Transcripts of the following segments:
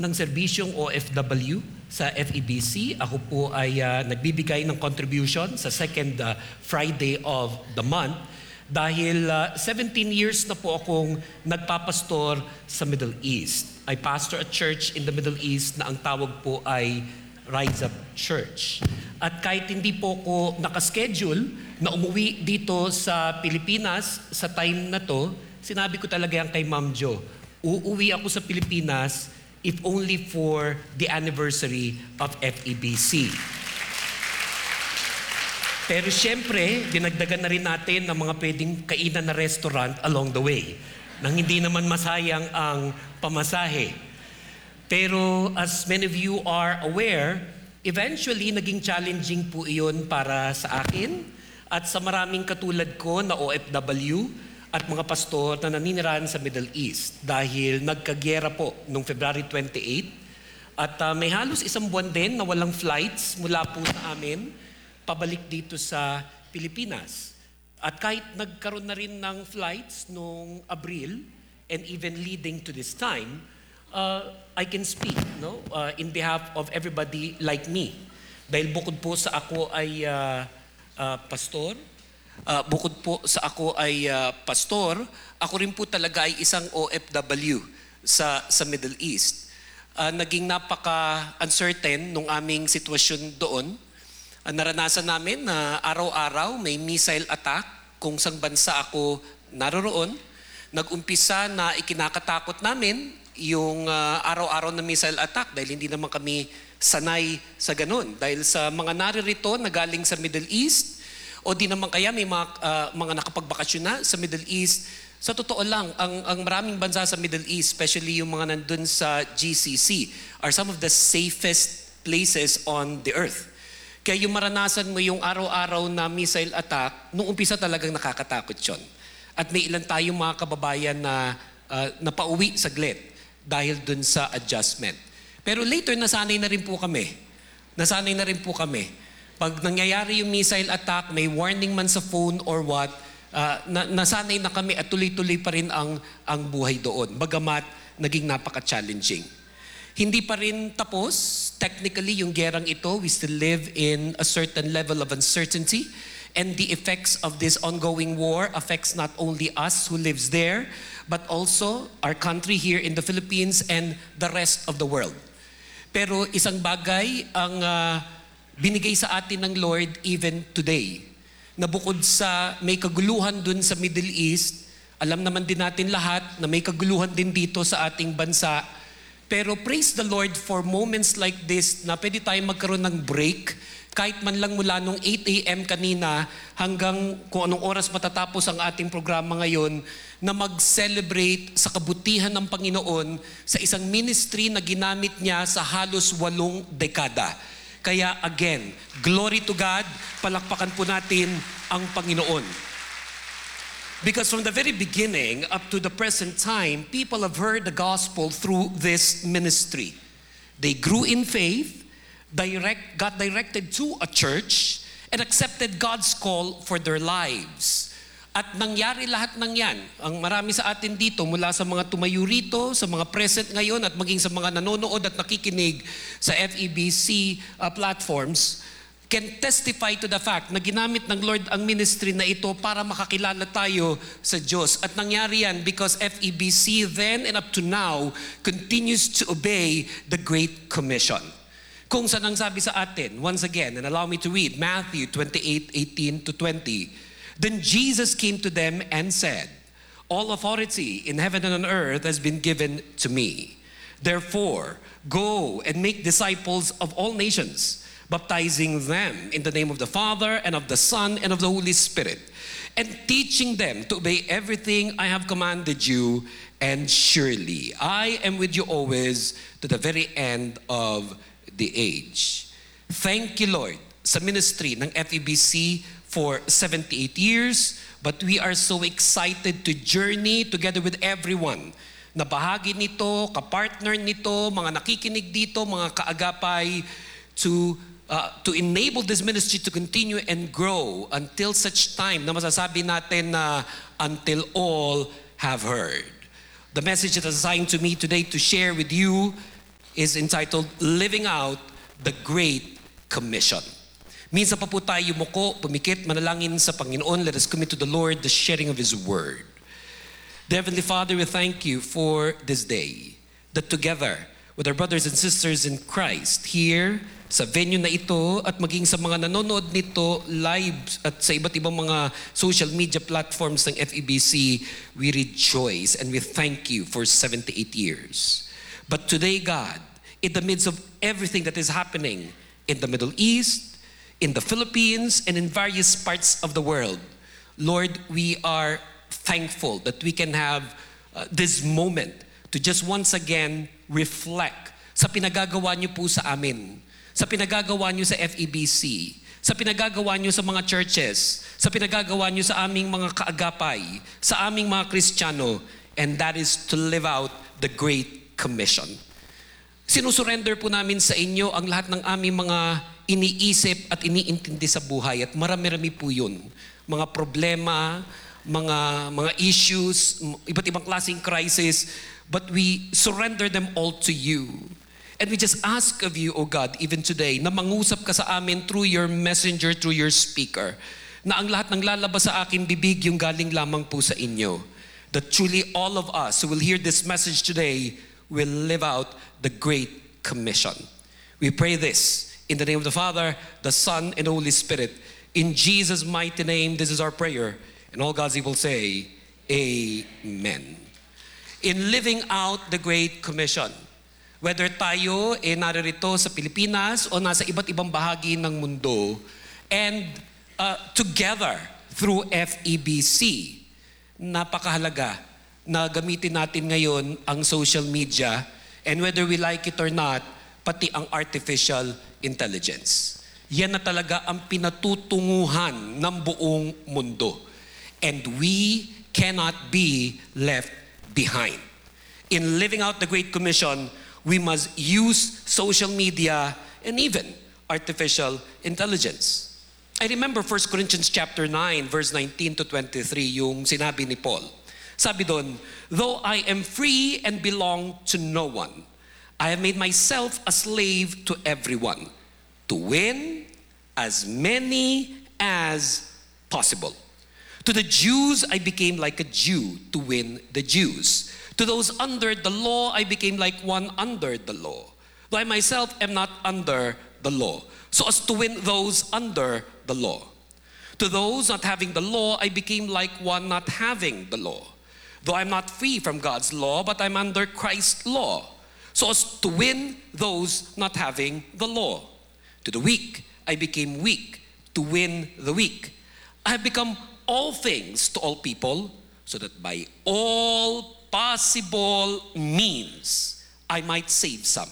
ng serbisyong OFW sa FEBC. Ako po ay nagbibigay ng contribution sa second Friday of the month dahil 17 years na po akong nagpapastor sa Middle East. I pastor a church in the Middle East na ang tawag po ay Rise Up Church. At kahit hindi po ko nakaschedule na umuwi dito sa Pilipinas sa time na to, sinabi ko talaga yan kay Ma'am Jo, uuwi ako sa Pilipinas if only for the anniversary of FEBC. Pero siyempre, dinagdagan na rin natin ng mga pwedeng kainan na restaurant along the way nang hindi naman masayang ang pamasahe. Pero as many of you are aware, eventually naging challenging po iyon para sa akin at sa maraming katulad ko na OFW at mga pastor na naninirahan sa Middle East dahil nagkagyera po noong February 28 at may halos isang buwan din na walang flights mula po sa amin pabalik dito sa Pilipinas. At kahit nagkaroon na rin ng flights noong Abril and even leading to this time, I can speak in behalf of everybody like me. Dahil bukod po sa ako ay pastor, ako rin po talaga ay isang OFW sa Middle East. Naging napaka-uncertain nung aming sitwasyon doon. Naranasan namin na araw-araw may missile attack kung sang bansa ako naroroon. Nag-umpisa na ikinakatakot namin yung araw-araw na missile attack dahil hindi naman kami sanay sa ganun. Dahil sa mga naririto na galing sa Middle East, o di naman kaya may mga nakapagbakasyon na sa Middle East. Sa totoo lang, ang maraming bansa sa Middle East, especially yung mga nandun sa GCC, are some of the safest places on the earth. Kaya yung maranasan mo yung araw-araw na missile attack, nung umpisa talagang nakakatakot yun. At may ilan tayong mga kababayan na napauwi saglit dahil dun sa adjustment. Pero later, nasanay na rin po kami. Pag nangyayari yung missile attack, may warning man sa phone or what, nasanay na kami at tuloy-tuloy pa rin ang buhay doon. Bagamat naging napaka-challenging. Hindi pa rin tapos, technically, yung gerang ito, we still live in a certain level of uncertainty. And the effects of this ongoing war affects not only us who lives there, but also our country here in the Philippines and the rest of the world. Pero isang bagay ang binigay sa atin ng Lord even today, na bukod sa may kaguluhan dun sa Middle East, alam naman din natin lahat na may kaguluhan din dito sa ating bansa. Pero praise the Lord for moments like this na pwede tayong magkaroon ng break, kahit man lang mula nung 8 a.m. kanina hanggang kung anong oras matatapos ang ating programa ngayon, na mag-celebrate sa kabutihan ng Panginoon sa isang ministry na ginamit niya sa halos 8 dekada. Kaya again, glory to God, palakpakan po natin ang Panginoon. Because from the very beginning up to the present time, people have heard the gospel through this ministry. They grew in faith, got directed to a church, and accepted God's call for their lives. At nangyari lahat ng yan. Ang marami sa atin dito, mula sa mga tumayo rito, sa mga present ngayon, at maging sa mga nanonood at nakikinig sa FEBC platforms, can testify to the fact na ginamit ng Lord ang ministry na ito para makakilala tayo sa Diyos. At nangyari yan because FEBC then and up to now continues to obey the Great Commission. Kung saan ang sabi sa atin, once again, and allow me to read Matthew 28:18-20. Then Jesus came to them and said, "All authority in heaven and on earth has been given to me. Therefore, go and make disciples of all nations, baptizing them in the name of the Father and of the Son and of the Holy Spirit, and teaching them to obey everything I have commanded you, and surely I am with you always to the very end of the age." Thank you, Lord, sa ministry ng FEBC for 78 years, but we are so excited to journey together with everyone na bahagi nito, kapartner nito, mga nakikinig dito, mga kaagapay, to enable this ministry to continue and grow until such time na masasabi natin na until all have heard. The message that is assigned to me today to share with you is entitled Living Out the Great Commission. Minsan pa po tayo yumuko, pumikit, manalangin sa Panginoon. Let us commit to the Lord the sharing of His Word. Dear Heavenly Father, we thank You for this day, that together with our brothers and sisters in Christ here sa venue na ito at maging sa mga nanonood nito live at sa iba't ibang mga social media platforms ng FEBC, we rejoice and we thank You for 78 years. But today, God, in the midst of everything that is happening in the Middle East, in the Philippines, and in various parts of the world, Lord, we are thankful that we can have this moment to just once again reflect sa pinagagawa Niyo po sa amin, sa pinagagawa Niyo sa FEBC, sa pinagagawa Niyo sa mga churches, sa pinagagawa Niyo sa aming mga kaagapay, sa aming mga Kristiyano, and that is to live out the Great Commission. Sinusurrender po namin sa inyo ang lahat ng aming mga iniisip at iniintindi sa buhay, at marami-rami po yun. Mga problema, mga issues, iba't ibang klaseng crisis, but we surrender them all to You. And we just ask of You, O God, even today, na mangusap ka sa amin through Your messenger, through Your speaker, na ang lahat ng lalabas sa aking bibig yung galing lamang po sa inyo. That truly all of us who will hear this message today will live out the Great Commission. We pray this in the name of the Father, the Son, and the Holy Spirit. In Jesus' mighty name, this is our prayer. And all God's people say, Amen. In living out the Great Commission, whether tayo naririto sa Pilipinas o nasa iba't ibang bahagi ng mundo, and together through FEBC, napakahalaga na gamitin natin ngayon ang social media, and whether we like it or not, pati ang artificial intelligence. Yan na talaga ang pinatutunguhan ng buong mundo. And we cannot be left behind. In living out the Great Commission, we must use social media and even artificial intelligence. I remember 1 Corinthians chapter 9, verse 19 to 23, yung sinabi ni Paul. Sabi doon, though I am free and belong to no one, I have made myself a slave to everyone, to win as many as possible. To the Jews, I became like a Jew to win the Jews. To those under the law, I became like one under the law, though I myself am not under the law, so as to win those under the law. To those not having the law, I became like one not having the law, though I'm not free from God's law, but I'm under Christ's law, so as to win those not having the law. To the weak, I became weak to win the weak. I have become all things to all people, so that by all possible means I might save some.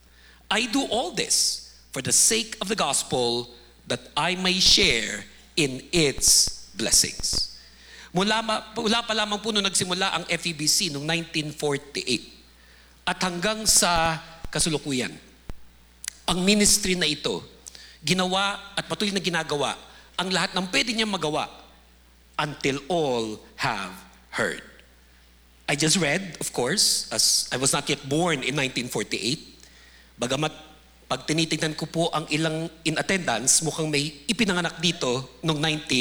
I do all this for the sake of the gospel, that I may share in its blessings. Mula pa lamang po nung nagsimula ang FEBC noong 1948 at hanggang sa kasulukuyan, ang ministry na ito, ginawa at patuloy na ginagawa ang lahat ng pwede niyang magawa until all have heard. I just read, of course, as I was not yet born in 1948, bagamat pag tinitignan ko po ang ilang in attendance, mukhang may ipinanganak dito noong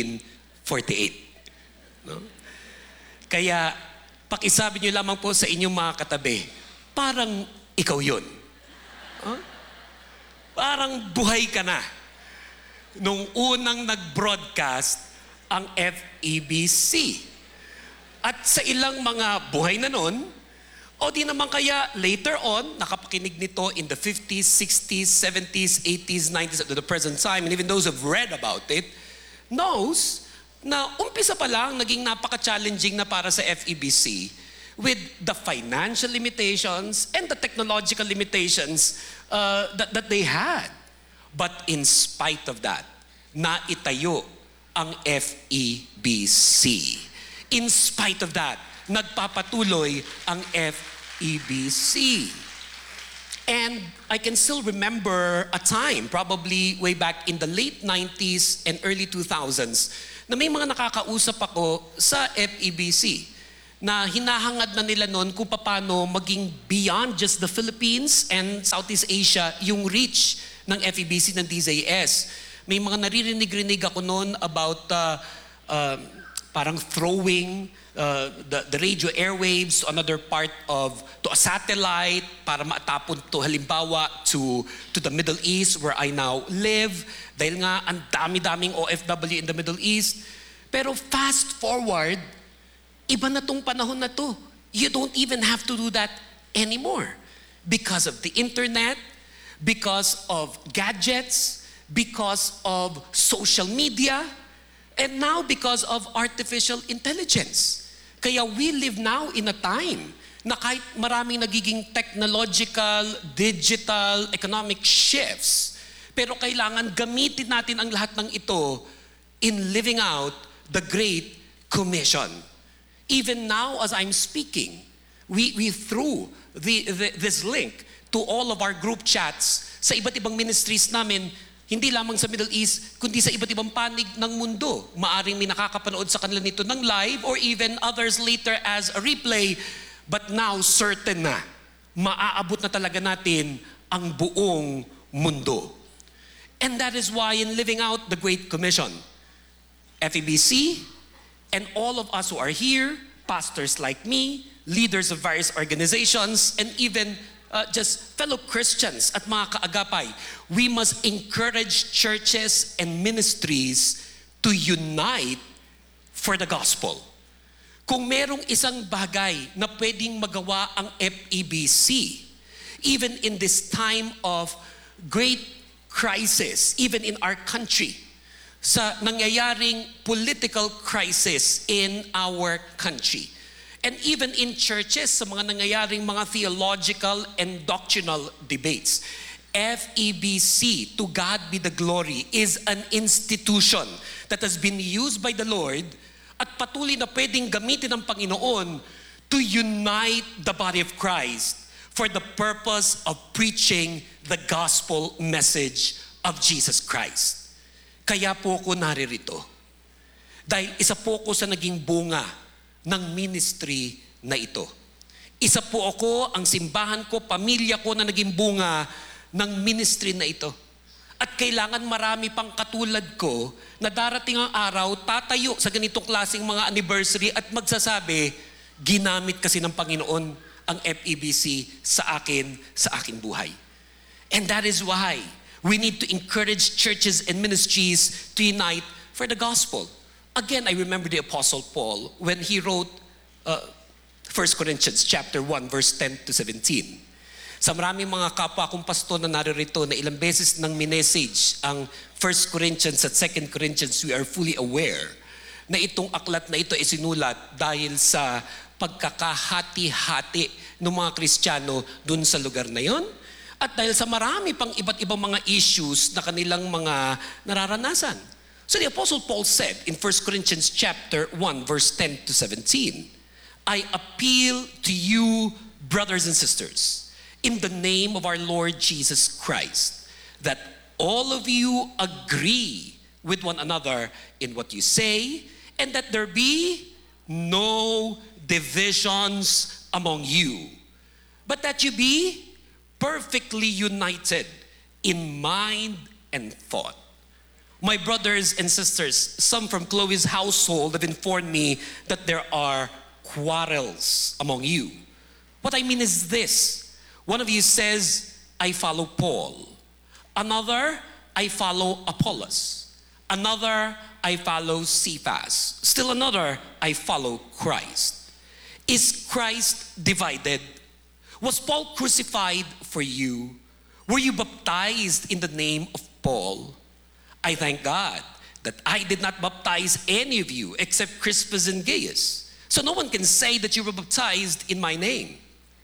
1948. No? Kaya, pakisabi niyo lamang po sa inyong mga katabi, parang ikaw yun. Huh? Parang buhay ka na. Nung unang nag-broadcast ang FEBC. At sa ilang mga buhay na nun, o di naman kaya later on, nakapakinig nito in the 50s, 60s, 70s, 80s, 90s, at the present time, and even those who have read about it, knows na umpisa pa lang naging napaka-challenging na para sa FEBC with the financial limitations and the technological limitations that they had. But in spite of that, naitayo ang FEBC. In spite of that, nagpapatuloy ang FEBC. And I can still remember a time, probably way back in the late 90s and early 2000s, na may mga nakakausap ako sa FEBC na hinahangad na nila noon kung paano maging beyond just the Philippines and Southeast Asia yung reach ng FEBC ng DZS. May mga naririnig-rinig ako noon about parang throwing the radio airwaves to another part to a satellite para maatapon to halimbawa to the Middle East where I now live. Dahil nga ang dami-daming OFW in the Middle East. Pero fast forward, iba na tong panahon na to. You don't even have to do that anymore. Because of the internet, because of gadgets, because of social media, and now because of artificial intelligence. Kaya we live now in a time na kahit maraming nagiging technological, digital, economic shifts, pero kailangan gamitin natin ang lahat ng ito in living out the Great Commission. Even now, as I'm speaking, we threw this link to all of our group chats sa iba't ibang ministries namin, hindi lamang sa Middle East, kundi sa iba't ibang panig ng mundo. Maaring may nakakapanood sa kanila nito ng live or even others later as a replay. But now, certain na, maaabot na talaga natin ang buong mundo. And that is why in living out the Great Commission, FEBC, and all of us who are here, pastors like me, leaders of various organizations, and even just fellow Christians at mga kaagapay, we must encourage churches and ministries to unite for the gospel. Kung merong isang bagay na pwedeng magawa ang FEBC, even in this time of great crisis, even in our country, sa nangyayaring political crisis in our country. And even in churches, sa mga nangyayaring mga theological and doctrinal debates. FEBC, to God be the glory, is an institution that has been used by the Lord at patuloy na pwedeng gamitin ng Panginoon to unite the body of Christ for the purpose of preaching the gospel message of Jesus Christ. Kaya po ako naririto. Dahil isa po ako sa naging bunga ng ministry na ito. Isa po ako, ang simbahan ko, pamilya ko na naging bunga ng ministry na ito. At kailangan marami pang katulad ko na darating ang araw, tatayo sa ganitong klaseng mga anniversary at magsasabi, ginamit kasi ng Panginoon ang FEBC sa aking buhay. And that is why we need to encourage churches and ministries to unite for the gospel. Again, I remember the Apostle Paul when he wrote 1 Corinthians chapter 1, verse 10 to 17. Sa maraming mga kapwa kong pastor na naririto na ilang beses nang minessage ang 1 Corinthians at 2 Corinthians, we are fully aware na itong aklat na ito ay sinulat dahil sa pagkakahati-hati ng mga Kristiyano dun sa lugar na yon. At dahil sa marami pang iba't ibang mga issues na kanilang mga nararanasan. So the Apostle Paul said in 1 Corinthians chapter 1, verse 10 to 17, I appeal to you, brothers and sisters, in the name of our Lord Jesus Christ, that all of you agree with one another in what you say, and that there be no divisions among you, but that you be perfectly united in mind and thought. My brothers and sisters, some from Chloe's household have informed me that there are quarrels among you. What I mean is this. One of you says, I follow Paul. Another, I follow Apollos. Another, I follow Cephas. Still another, I follow Christ. Is Christ divided? Was Paul crucified for you? Were you baptized in the name of Paul? I thank God that I did not baptize any of you except Crispus and Gaius. So no one can say that you were baptized in my name.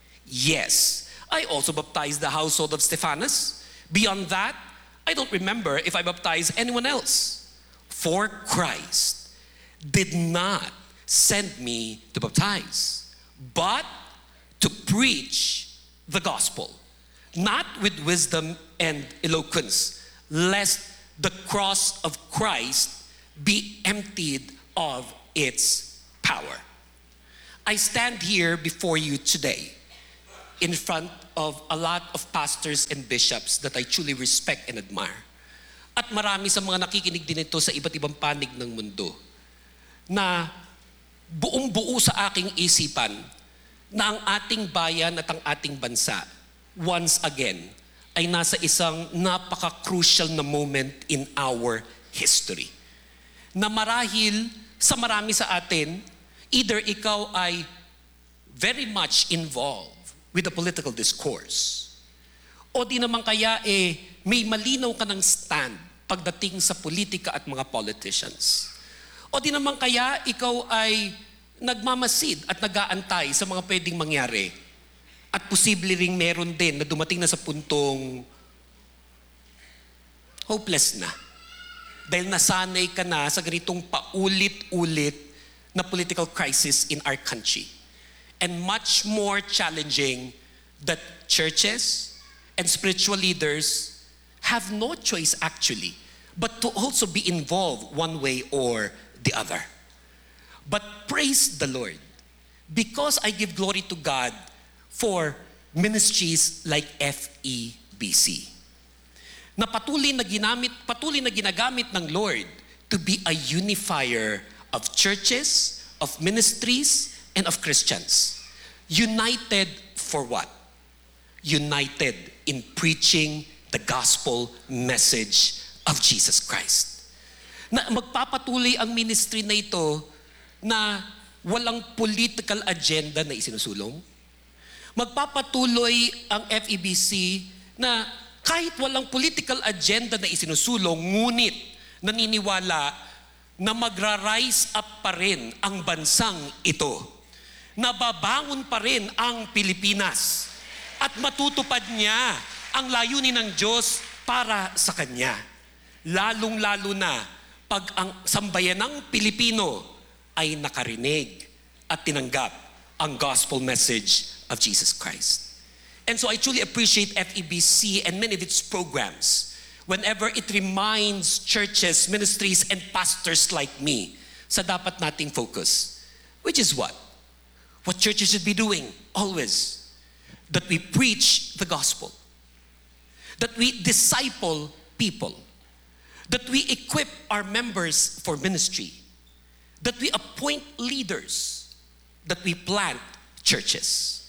Yes, I also baptized the household of Stephanas. Beyond that, I don't remember if I baptized anyone else. For Christ did not send me to baptize, but to preach the gospel, not with wisdom and eloquence, lest the cross of Christ be emptied of its power. I stand here before you today in front of a lot of pastors and bishops that I truly respect and admire. At marami sa mga nakikinig din ito sa iba't ibang panig ng mundo na buong-buo sa aking isipan na ang ating bayan at ang ating bansa once again ay nasa isang napaka-crucial na moment in our history. Na marahil sa marami sa atin, either ikaw ay very much involved with the political discourse o di naman kaya may malinaw ka ng stand pagdating sa politika at mga politicians. O di naman kaya ikaw ay nagmamasid at nag-aantay sa mga pwedeng mangyari. At posible ring meron din na dumating na sa puntong hopeless na. Dahil nasanay ka na sa ganitong paulit-ulit na political crisis in our country. And much more challenging that churches and spiritual leaders have no choice actually, but to also be involved one way or the other. But praise the Lord, because I give glory to God for ministries like FEBC, na patuloy na ginagamit ng Lord to be a unifier of churches, of ministries, and of Christians. United for what? United in preaching the gospel message of Jesus Christ. Na magpapatuloy ang ministry na ito na walang political agenda na isinusulong. Magpapatuloy ang FEBC na kahit walang political agenda na isinusulong, ngunit naniniwala na magra-rise up pa rin ang bansang ito. Nababangon pa rin ang Pilipinas. At matutupad niya ang layunin ng Diyos para sa Kanya. Lalong-lalo na pag ang sambayanang Pilipino ay nakarinig at tinanggap ang gospel message of Jesus Christ. And so I truly appreciate FEBC and many of its programs whenever it reminds churches, ministries, and pastors like me sa dapat nating focus. Which is what? What churches should be doing always. That we preach the gospel. That we disciple people. That we equip our members for ministry. That we appoint leaders. That we plant churches.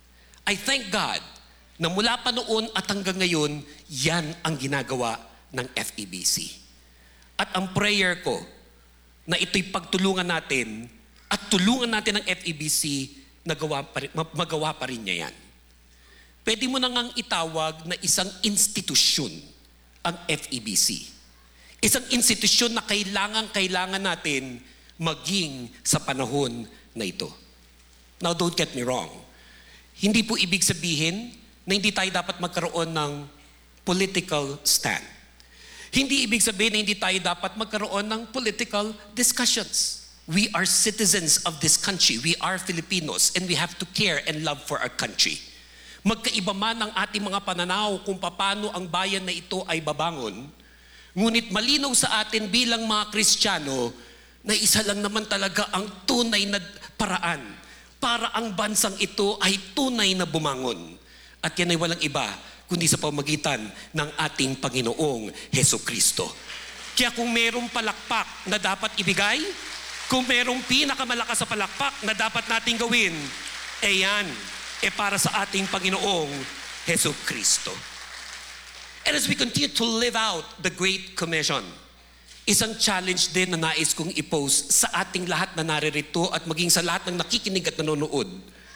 I thank God na mula pa noon at hanggang ngayon, yan ang ginagawa ng FEBC. At ang prayer ko na ito'y pagtulungan natin at tulungan natin ang FEBC na magawa pa rin niya yan. Pwede mo na ngang itawag na isang institusyon ang FEBC. Isang institusyon na kailangan natin maging sa panahon na ito. Now, don't get me wrong. Hindi po ibig sabihin na hindi tayo dapat magkaroon ng political stand. Hindi ibig sabihin na hindi tayo dapat magkaroon ng political discussions. We are citizens of this country. We are Filipinos and we have to care and love for our country. Magkaiba man ang ating mga pananaw kung paano ang bayan na ito ay babangon, ngunit malinaw sa atin bilang mga Kristiyano na isa lang naman talaga ang tunay na paraan para ang bansang ito ay tunay na bumangon. At yan ay walang iba kundi sa pamagitan ng ating Panginoong Hesukristo. Kaya kung merong palakpak na dapat ibigay, kung merong pinakamalakas sa palakpak na dapat nating gawin, yan, para sa ating Panginoong Hesukristo. And as we continue to live out the Great Commission, isang challenge din na nais kong i-pose sa ating lahat na naririto at maging sa lahat ng nakikinig at nanonood.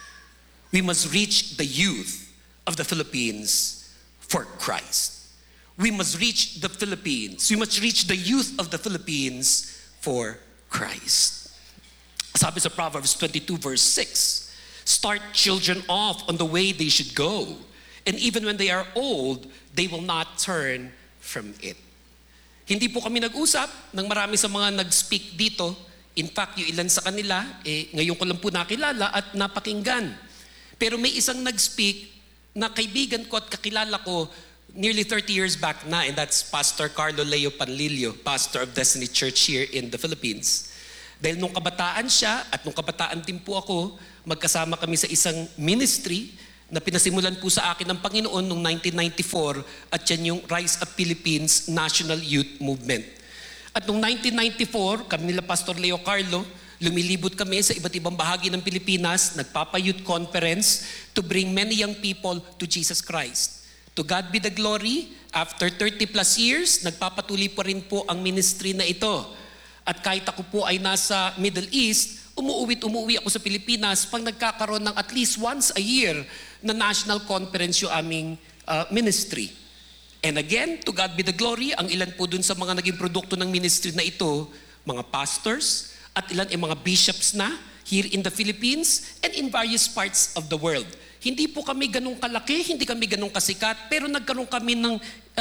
We must reach the youth of the Philippines for Christ. We must reach the Philippines. We must reach the youth of the Philippines for Christ. Sabi sa Proverbs 22 verse 6, start children off on the way they should go, and even when they are old, they will not turn from it. Hindi po kami nag-usap ng marami sa mga nag-speak dito. In fact, yung ilan sa kanila, ngayon ko lang po nakilala at napakinggan. Pero may isang nag-speak na kaibigan ko at kakilala ko nearly 30 years back na, and that's Pastor Carlo Leo Panlilio, pastor of Destiny Church here in the Philippines, Dahil nung kabataan siya at nung kabataan din po ako, magkasama kami sa isang ministry na pinasimulan po sa akin ng Panginoon noong 1994 at yan yung Rise Up Philippines National Youth Movement. At noong 1994, kami nila Pastor Leo Carlo, lumilibot kami sa iba't ibang bahagi ng Pilipinas, nagpapa-youth conference to bring many young people to Jesus Christ. To God be the glory, after 30 plus years, nagpapatuloy pa rin po ang ministry na ito. At kahit ako po ay nasa Middle East, umuwi ako sa Pilipinas pag nagkakaroon ng at least once a year na national conference yung aming ministry. And again, to God be the glory, ang ilan po dun sa mga naging produkto ng ministry na ito, mga pastors at ilan ay mga bishops na here in the Philippines and in various parts of the world. Hindi po kami ganun kalaki, hindi kami ganun kasikat, pero nagkaroon kami ng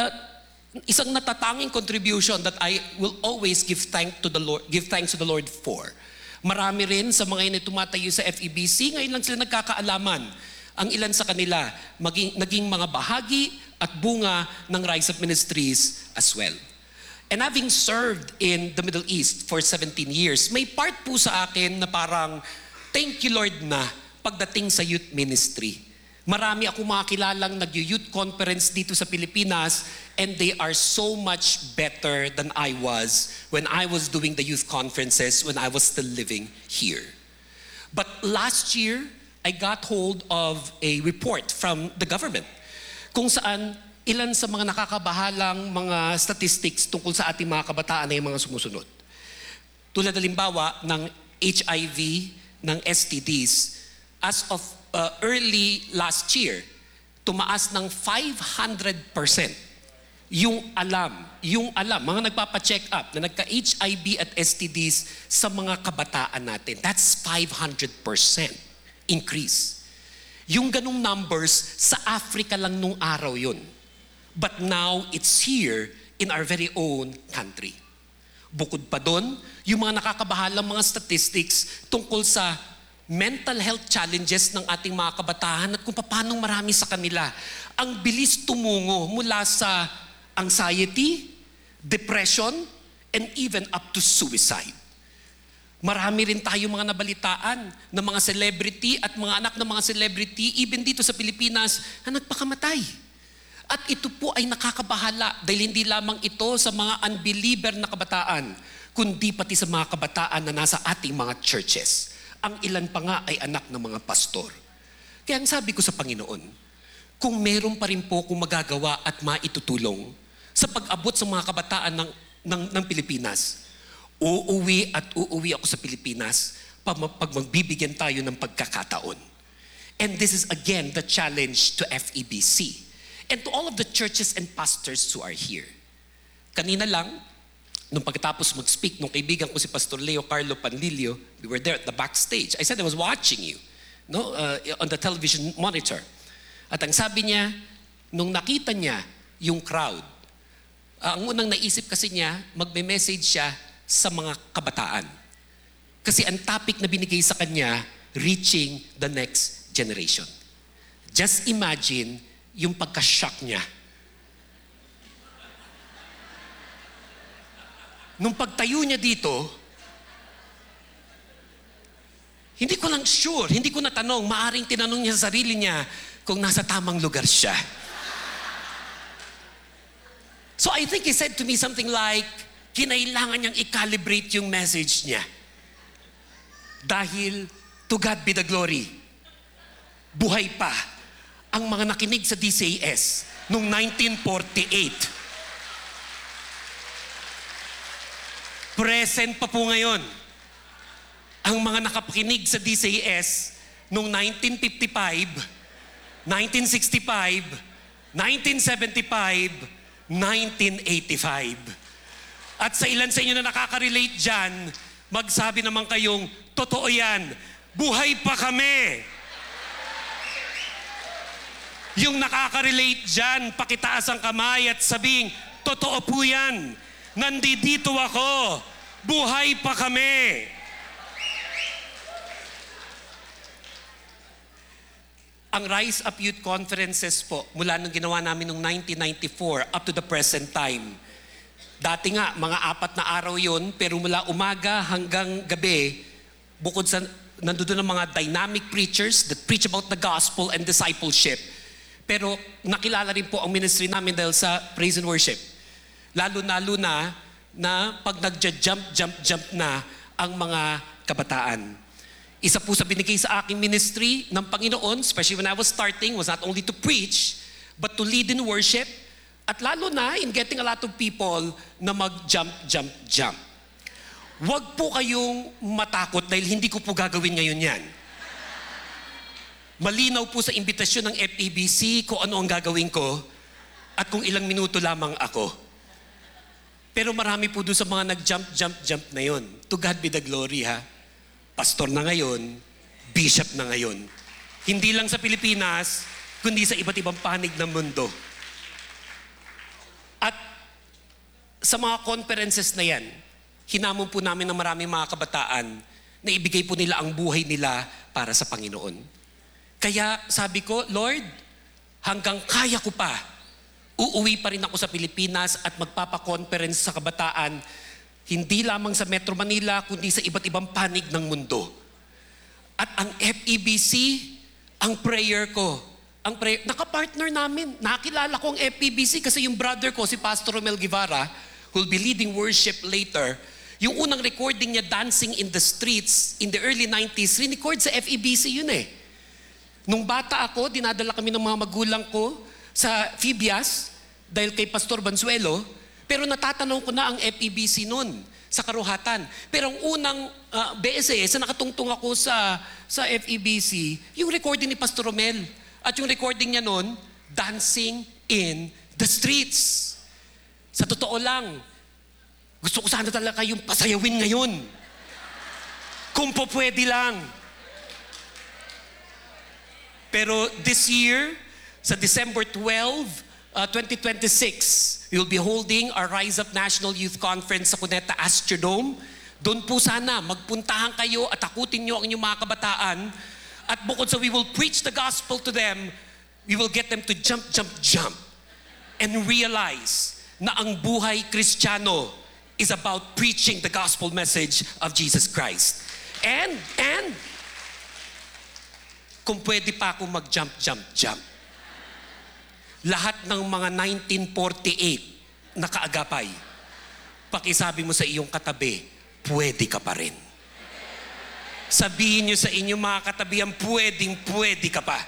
isang natatanging contribution that I will always give thanks to the Lord for. Marami rin sa mga yun tumatayo sa FEBC, ngayon lang sila nagkakaalaman. Ang ilan sa kanila naging mga bahagi at bunga ng Rise Up Ministries as well. And having served in the Middle East for 17 years, may part po sa akin na parang, thank you Lord na pagdating sa youth ministry. Marami ako makilalang nag-youth conference dito sa Pilipinas and they are so much better than I was when I was doing the youth conferences when I was still living here. But last year, I got hold of a report from the government kung saan ilan sa mga nakakabahalang mga statistics tungkol sa ating mga kabataan ay mga sumusunod. Tulad halimbawa ng HIV, ng STDs, as of early last year, tumaas ng 500% yung alam, mga nagpapa-check up na nagka-HIV at STDs sa mga kabataan natin. That's 500% increase. Yung ganung numbers, sa Africa lang nung araw yun. But now, it's here in our very own country. Bukod pa doon, yung mga nakakabahalang mga statistics tungkol sa mental health challenges ng ating mga kabataan at kung paano marami sa kanila ang bilis tumungo mula sa anxiety, depression, and even up to suicide. Marami rin tayo mga nabalitaan ng mga celebrity at mga anak ng mga celebrity, even dito sa Pilipinas, na nagpakamatay. At ito po ay nakakabahala dahil hindi lamang ito sa mga unbeliever na kabataan, kundi pati sa mga kabataan na nasa ating mga churches. Ang ilan pa nga ay anak ng mga pastor. Kaya ang sabi ko sa Panginoon, kung meron pa rin po kung magagawa at maitutulong sa pag-abot sa mga kabataan ng Pilipinas, uuwi ako sa Pilipinas pag magbibigyan tayo ng pagkakataon. And this is again the challenge to FEBC and to all of the churches and pastors who are here. Kanina lang, nung pagkatapos mag-speak, nung kaibigan ko si Pastor Leo Carlo Panlilio, we were there at the backstage. I said I was watching you on the television monitor. At ang sabi niya, nung nakita niya yung crowd, ang unang naisip kasi niya, magme-message siya sa mga kabataan. Kasi ang topic na binigay sa kanya, reaching the next generation. Just imagine yung pagka-shock niya. Nung pagtayo niya dito, hindi ko lang sure, hindi ko natanong, maaring tinanong niya sa sarili niya kung nasa tamang lugar siya. So I think he said to me something like, kinailangan niyang i-calibrate yung message niya. Dahil, to God be the glory, buhay pa ang mga nakinig sa DCAS noong 1948. Present pa po ngayon ang mga nakapakinig sa DCAS noong 1955, 1965, 1975, 1985. At sa ilan sa inyo na nakaka-relate dyan, magsabi naman kayong, totoo yan, buhay pa kami. Yung nakaka-relate dyan, pakitaas ang kamay at sabing, totoo po yan, nandito ako, buhay pa kami. Ang Rise Up Youth Conferences po, mula nung ginawa namin noong 1994 up to the present time, Dati nga, mga 4 na araw yon, pero mula umaga hanggang gabi, bukod sa nandoon ang mga dynamic preachers that preach about the gospel and discipleship. Pero nakilala rin po ang ministry namin dahil sa praise and worship. Lalo na pag nagja-jump na ang mga kabataan. Isa po sa binigay sa aking ministry ng Panginoon, especially when I was starting, was not only to preach, but to lead in worship, at lalo na in getting a lot of people na mag-jump. Huwag po kayong matakot dahil hindi ko po gagawin ngayon yan. Malinaw po sa imbitasyon ng FEBC kung ano ang gagawin ko at kung ilang minuto lamang ako. Pero marami po doon sa mga nag-jump na yon. To God be the glory, ha? Pastor na ngayon, bishop na ngayon. Hindi lang sa Pilipinas, kundi sa iba't ibang panig ng mundo. At sa mga conferences na yan, hinamon po namin ng maraming mga kabataan na ibigay po nila ang buhay nila para sa Panginoon. Kaya sabi ko, Lord, hanggang kaya ko pa, uuwi pa rin ako sa Pilipinas at magpapa-conference sa kabataan, hindi lamang sa Metro Manila, kundi sa iba't ibang panig ng mundo. At ang FEBC, ang prayer ko, nakapartner namin. Nakilala ko ang FEBC kasi yung brother ko, si Pastor Romel Guevara, who'll be leading worship later, yung unang recording niya, Dancing in the Streets, in the early 90s, record sa FEBC yun eh. Nung bata ako, dinadala kami ng mga magulang ko sa Fibias, dahil kay Pastor Banzuelo, pero natatanaw ko na ang FEBC noon sa Karuhatan. Pero ang unang beses na nakatungtong ako sa FEBC, yung recording ni Pastor Romel. At yung recording niya noon, Dancing in the Streets. Sa totoo lang, gusto ko sana talaga kayong pasayawin ngayon. Kung po pwede lang. Pero this year, sa December 12, 2026, we will be holding our Rise Up National Youth Conference sa Cuneta Astrodome. Doon po sana, magpuntahan kayo at takutin nyo ang inyong mga kabataan. At bukod sa we will preach the gospel to them, we will get them to jump, and realize na ang buhay Kristiyano is about preaching the gospel message of Jesus Christ. And kung pwede pa akong mag-jump. Lahat ng mga 1948 na kaagapay, pakisabi mo sa iyong katabi, pwede ka pa rin. Sabihin niyo sa inyong mga katabihan, pwede ka pa.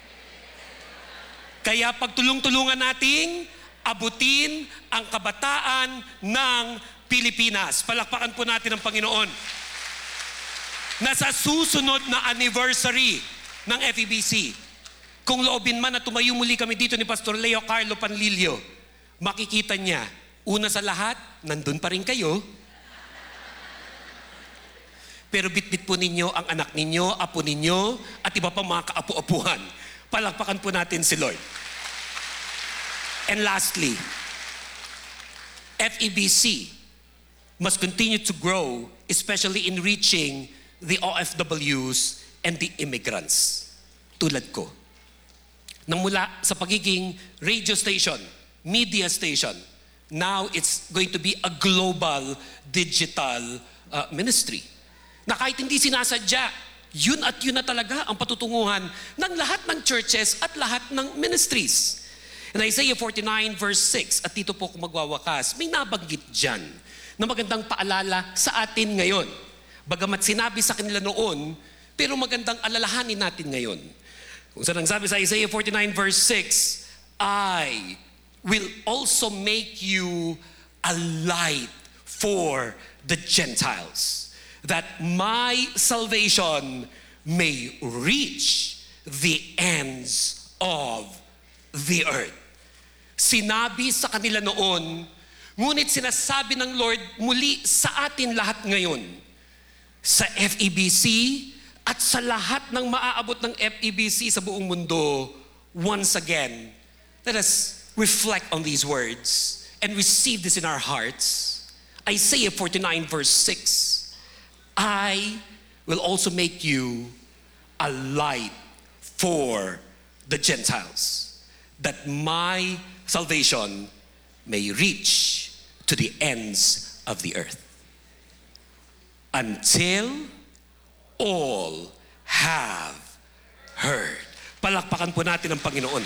Kaya pagtulong-tulungan nating abutin ang kabataan ng Pilipinas. Palakpakan po natin ang Panginoon. Nasa susunod na anniversary ng FEBC, kung loobin man na tumayo muli kami dito ni Pastor Leo Carlo Panlilio, makikita niya, una sa lahat, nandun pa rin kayo. Pero bitbit po ninyo ang anak ninyo, apo ninyo, at iba pang mga kaapu-apuhan. Palakpakan po natin si Lord. And lastly, FEBC must continue to grow, especially in reaching the OFWs and the immigrants. Tulad ko. Nang mula sa pagiging radio station, media station, now it's going to be a global digital ministry. Na kahit hindi sinasadya, yun na talaga ang patutunguhan ng lahat ng churches at lahat ng ministries. In Isaiah 49 verse 6, at dito po kung magwawakas, may nabanggit dyan na magandang paalala sa atin ngayon. Bagamat sinabi sa kanila noon, pero magandang alalahanin natin ngayon. Kung saan ang sabi sa Isaiah 49 verse 6, I will also make you a light for the Gentiles, that my salvation may reach the ends of the earth. Sinabi sa kanila noon, ngunit sinasabi ng Lord muli sa atin lahat ngayon, sa FEBC at sa lahat ng maaabot ng FEBC sa buong mundo, once again, let us reflect on these words and receive this in our hearts. Isaiah 49 verse 6, I will also make you a light for the Gentiles, that my salvation may reach to the ends of the earth. Until all have heard. Palakpakan po natin ang Panginoon.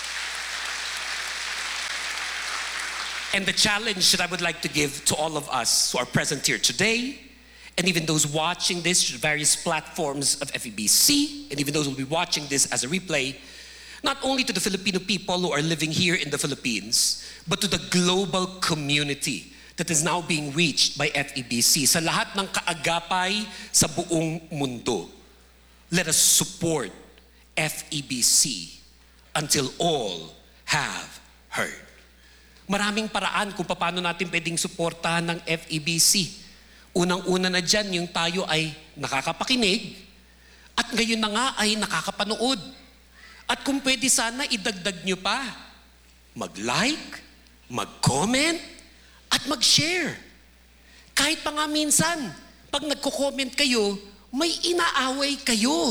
And the challenge that I would like to give to all of us who are present here today, and even those watching this through various platforms of FEBC, and even those who will be watching this as a replay, not only to the Filipino people who are living here in the Philippines, but to the global community that is now being reached by FEBC, sa lahat ng kaagapay sa buong mundo. Let us support FEBC until all have heard. Maraming paraan kung paano natin pwedeng suportahan ng FEBC. Unang-una na dyan, yung tayo ay nakakapakinig at ngayon na nga ay nakakapanood. At kung pwede sana, idagdag nyo pa. Mag-like, mag-comment, at mag-share. Kahit pa nga minsan, pag nagko-comment kayo, may inaaway kayo.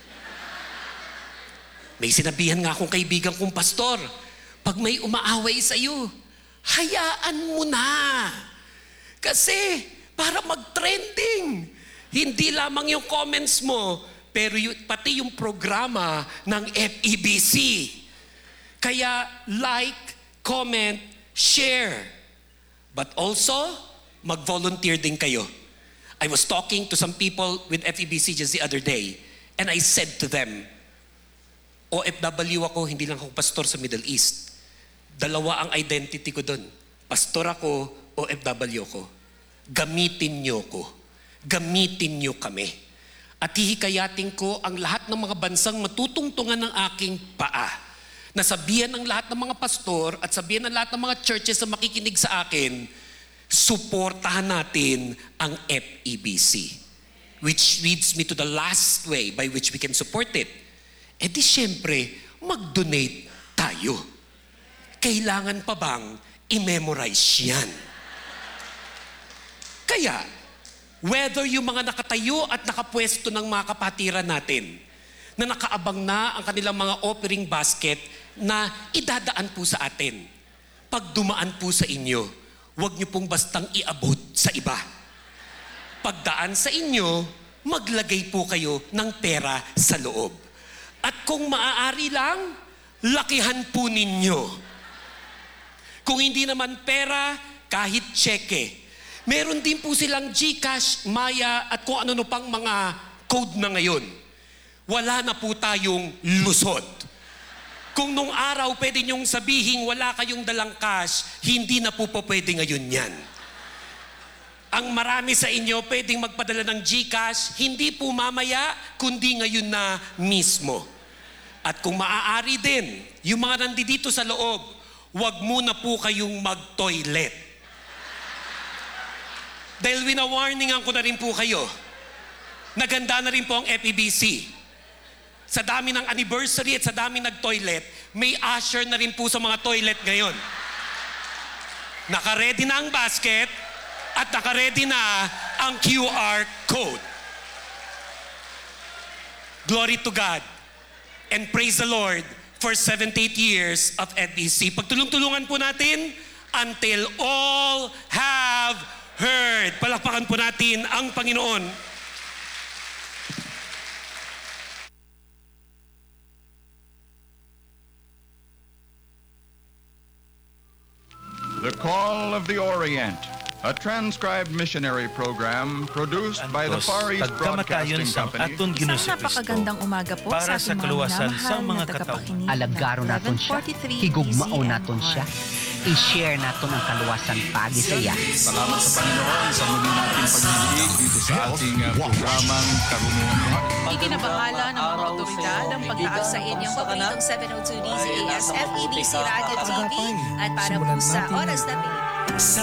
May sinabihan nga akong kaibigan kong pastor, pag may umaaway sa'yo, hayaan mo na. Kasi, para mag-trending. Hindi lamang yung comments mo, pero pati yung programa ng FEBC. Kaya like, comment, share. But also, mag-volunteer din kayo. I was talking to some people with FEBC just the other day, and I said to them, OFW ako, hindi lang ako pastor sa Middle East. Dalawa ang identity ko doon. Pastor ako, OFW ako. Gamitin niyo ko. Gamitin niyo kami. At hihikayatin ko ang lahat ng mga bansang matutungtungan ng aking paa. Nasabihan ng lahat ng mga pastor at sabihan ng lahat ng mga churches na makikinig sa akin, suportahan natin ang FEBC. Which leads me to the last way by which we can support it. E di syempre, mag-donate tayo. Kailangan pa bang i-memorize yan? Kaya, whether yung mga nakatayo at nakapwesto ng mga kapatiran natin na nakaabang na ang kanilang mga offering basket na idadaan po sa atin. Pag dumaan po sa inyo, huwag niyo pong bastang iabot sa iba. Pagdaan sa inyo, maglagay po kayo ng pera sa loob. At kung maaari lang, lakihan po ninyo. Kung hindi naman pera, kahit tseke. Meron din po silang GCash, Maya, at kung ano pang mga code na ngayon. Wala na po tayong lusot. Kung nung araw pwede niyong sabihin wala kayong dalang cash, hindi na po pwede ngayon yan. Ang marami sa inyo pwedeng magpadala ng GCash, hindi po mamaya, kundi ngayon na mismo. At kung maaari din, yung mga nandito sa loob, huwag muna po kayong mag-toilet. Dahil wina-warningan ko na rin po kayo, naganda na rin po ang FEBC. Sa dami ng anniversary at sa dami nag-toilet, may usher na rin po sa mga toilet ngayon. Naka-ready na ang basket at naka-ready na ang QR code. Glory to God and praise the Lord for 78 years of FEBC. Pagtulong-tulungan po natin until all have heard. Palakpakan po natin ang Panginoon. The Call of the Orient, a transcribed missionary program produced by the Far East Broadcasting Company. Isang napakagandang umaga po para sa sa ating kaluwasan mga sa minamahal mga na tagapakinig. Alagaro naton siya, 11:43 higugmao DZMR. naton siya, i-share naton ang kaluwasan pagi sa iya. Salamat sa Panginoon sa muli nating pagdidinig dito sa ating programang Karunungan. Ikinabahala ng mga otoridad ang pagtaas sa inyong paboritong 702 DZAS FEBC Radio TV at para po sa oras na Sa